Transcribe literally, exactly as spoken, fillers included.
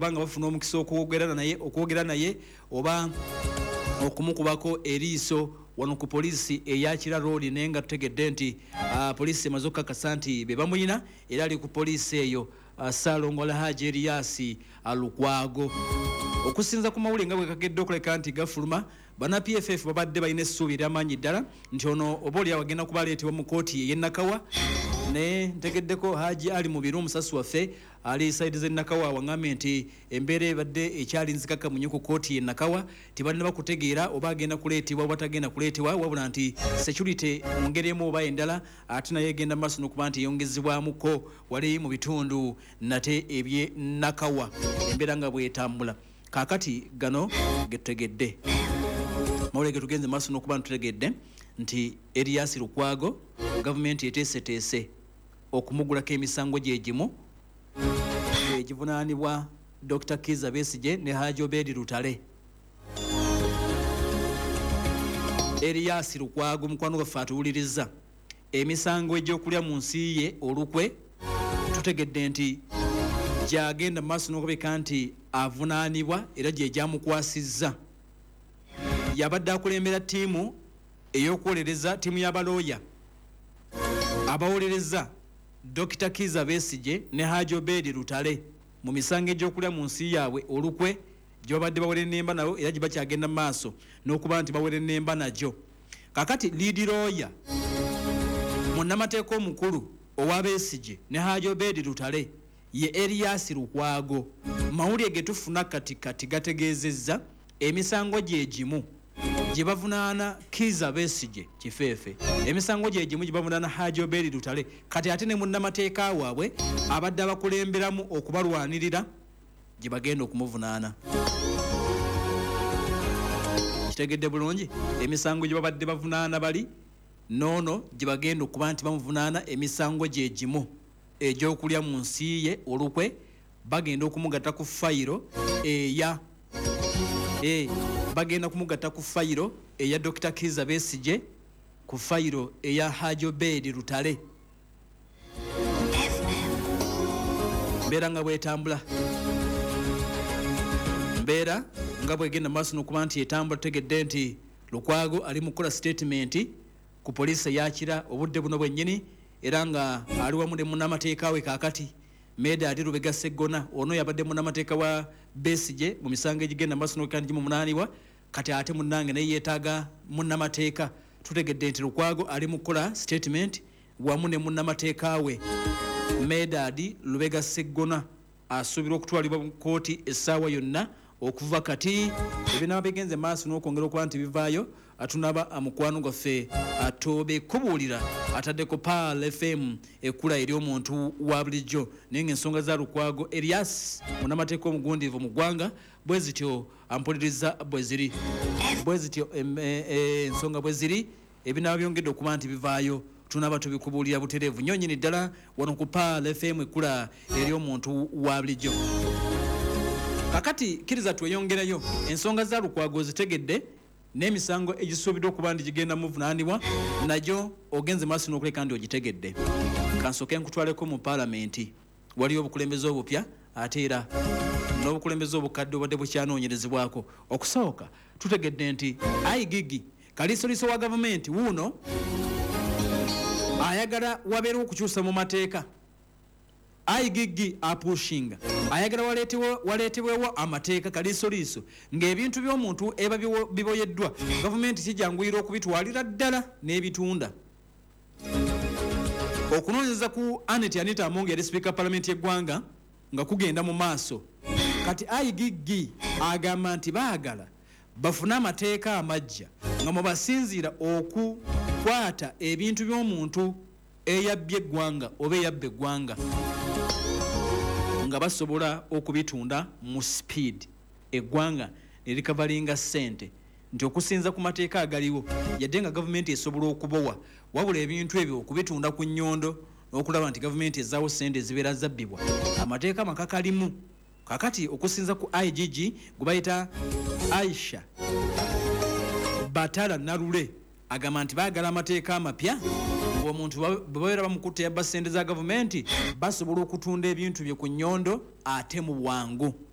obanga bafuna omukisa okwogera naye okwogera naye oba okumukubako eriiso wano ku polisi eyakira road nenga tutegedde nti uh, polisi emaze okukakasa nti be bamuyina era ali ku polisi eyo uh, Salongola Haji Elias Lukwago. Okusinza ku mawulire nga bwe kagedde okuleka nti gafuluma bana P F F babadde balina essuubi ly'amaanyi ddala nti ono oba oli awagenda kubaleetebwa mu kooti ey'Ennakawa ne ntegeddeko Haji ali mu biru omusasi waffe ali side z'Ennakawa waŋŋambye nti embeera ebadde ekyali nzikaka mu ku kooti y'Ennakawa tibalina bakutegeera oba agenda kuleetebwa oba tagenda kuleetebwa wabula nti security mu ngeri emu oba endala ate naye egenda maaso n'okuba nti eyongezebwamuko wali mu bitundu nate eby'e Nnakawa embeera nga bw'etambula. Kakati gano getutegedde mawulire getugenze maaso n'okuba ntutegedde nti Elias Lukwago gavumenti eteeseteese okumugulako emisango gye gimu egivunaanibwa Doctor Kizza Besigye ne Haji Obedi Lutale. Elias Lukwago mukwano gwaffe atuwuliriza emisango egy'okulya mu nsi ye olukwe tutegedde nti gyagenda mu maaso n'okubika nti avunaanibwa era gye gyamukwasizza. Yabadde akulembera ttiimu ey'okwolereza ttiimu y'abalooya abawolereza Doctor Kizza Besigye ne Haji Obedi Lutale mu misango egy'okulya mu nsi yaabwe olukwe gye babadde bawere ennemba nayo era gye bakyagenda mu maaso n'okuba nti bawere ennemba nagyo. Kakati lead lawyer munnamateeka omukulu owa Besigye ne Haji Obedi Lutale ye Elias Lukwago. Mawulire ge tufuna kati kati gategeezezza emisango gye gimu gye bavunaana Kizza Besigye kifeefe, emisango gye gimu gye bavunaana Haji Obedi Lutale, kati ate ne munnamateeka waabwe abadde abakulemberamu okubalwanirira gye bagenda okumuvunaana. Kitegedde bulungi emisango gye babadde bavunaana bali noono gye bagenda okuba nti bamuvunaana emisango gye gimu egy'okulya mu nsi ye olukwe bagenda okumugatta ku fayiro eya e bagenda kumugatta ku fayiro eya Doctor Kizza Besigye ku fayiro eya Haji Obedi Lutale. Mbeera nga bwetambula mbeera nga bwegenda maaso n'okuba nti etambula tutegedde nti Lukwago ali mu kukola statement ku poliisi eyakira obudde buno bwennyini era nga ali wamu ne munnamateeka we kaakati Medard Lubega Sseggona ono yabadde munnamateeka wa Besigye mu misango egigenda maaso n'okukandi gimu munaanibwa kati ate munnange naye yeetaaga munnamateeka. Tutegedde nti Lukwago ali mu kukola statement wamu ne munnamateeka we Medard Lubega Sseggona asuubirwa okutwalibwa mu kooti essaawa yonna okuva kati ebinaba bigenze maaso n'okwongera okuba nti bivaayo atunaba amukwano gwaffe atobe kubuulira ataddeko Paal F M ekkula eri omuntu wa bulijjo naye ng'ensonga za Lukwago Elias munnamateeka omugundiivu mu ggwanga bwe zityo ampuliriza bwe ziri bwe zityo ensonga bwe ziri ebinaba byongedde okuba nti bivaayo tunaba tubikubuulira butereevu nnyo nnyini ddala wano ku Paal F M ekkula eri omuntu wa bulijjo. Kakati kiriza tweyongerayo ensonga za Lukwago zitegedde n'emisango egisuubiddwa okuba nti gigenda muvunaanibwa nagyo ogenze maaso n'okuleka ndi ogitegedde. Kansooke nkutwaleko mu paalamenti waliyo obukulembeze obupya ate era n'obukulembeze obukadde obadde bukyanoonyerezebwako. Okusooka tutegedde nti ayigigi kaliisoliiso wa gavumenti wuuno ayagala wabeerewo okukyusa mu mateeka. Ayigigi apushinga ayagala waleetebwewo amateeka kaliisoliiso ng'ebintu by'omuntu eba biboyeddwa gavumenti kijanguyira okubitwalira ddala n'ebitunda. Okunoonyereza ku Anet Anita Among yali sipiika palamenti y'eggwanga nga kugenda mu maaso kati ayigigi agamba nti baagala bafune amateeka amajja nga mubasinziira okukwata ebintu by'omuntu eyabbye eggwanga oba eyabba eggwanga nga basobola okubitunda mu speed eggwanga ne likavalinga ssente nti okusinza ku mateeka agaliwo yadde nga gavumenti esobola okubowa wabula ebintu ebyo okubitunda ku nnyondo n'okulaba nti gavumenti ezaawo ssente ezibeera zabbibwa amateeka makakalimu. Kakati okusinza ku I G G gwe bayita Aisha Batala Narule agamba nti baagala amateeka amapya omuntu bwe babeera bamukutte yabba ssente za gavumenti basobola okutunda ebintu bye ku nnyondo ate mu bwangu.